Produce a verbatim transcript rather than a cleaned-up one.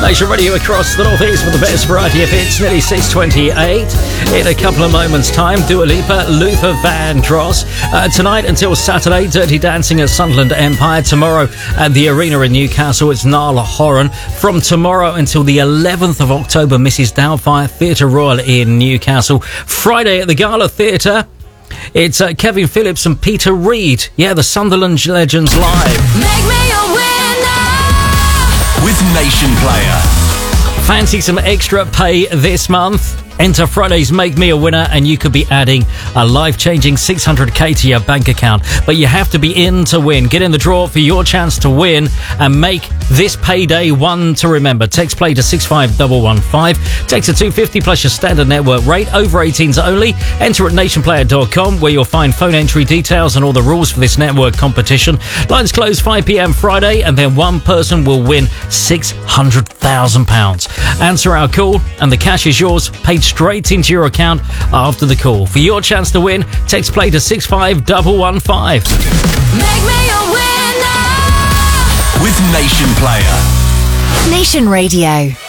Nation Radio across the northeast with the best variety of hits. Nearly six twenty-eight. In a couple of moments' time, Dua Lipa, Luther Vandross. Uh, tonight until Saturday, Dirty Dancing at Sunderland Empire. Tomorrow at the Arena in Newcastle, it's Niall Horan. From tomorrow until the eleventh of October, Missus Doubtfire, Theatre Royal in Newcastle. Friday at the Gala Theatre, it's uh, Kevin Phillips and Peter Reid. Yeah, the Sunderland Legends live. Make me a winner with Nation Player. Fancy some extra pay this month? Enter Friday's Make Me a Winner and you could be adding a life-changing six hundred k to your bank account. But you have to be in to win. Get in the draw for your chance to win and make this payday one to remember. Text play to six five one one five. Text to two fifty plus your standard network rate. Over eighteens only. Enter at nation player dot com where you'll find phone entry details and all the rules for this network competition. Lines close five p.m. Friday and then one person will win six hundred thousand pounds. Answer our call and the cash is yours, paid straight into your account after the call. For your chance to win, text play to six five one one five. Make me a winner with Nation Player. Nation Radio.